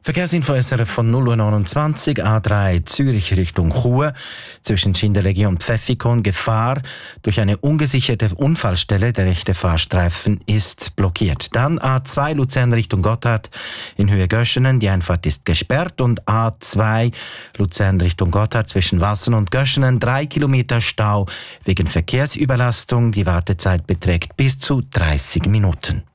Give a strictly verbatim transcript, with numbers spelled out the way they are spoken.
Verkehrsinfo S R F von null Uhr neunundzwanzig, A drei Zürich Richtung Chur, zwischen Schindelegie und Pfäffikon Gefahr durch eine ungesicherte Unfallstelle. Der rechte Fahrstreifen ist blockiert. Dann A zwei Luzern Richtung Gotthard in Höhe Göschenen, die Einfahrt ist gesperrt. Und A zwei Luzern Richtung Gotthard zwischen Wassen und Göschenen, drei Kilometer Stau wegen Verkehrsüberlastung. Die Wartezeit beträgt bis zu dreißig Minuten.